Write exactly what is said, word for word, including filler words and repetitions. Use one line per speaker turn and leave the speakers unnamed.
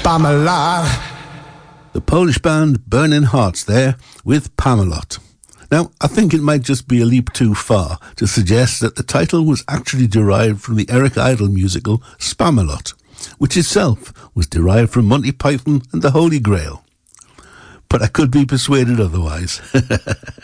Spamalot.
The Polish band Burning Hearts there with Spamalot. Now, I think it might just be a leap too far to suggest that the title was actually derived from the Eric Idle musical Spamalot, which itself was derived from Monty Python and the Holy Grail. But I could be persuaded otherwise.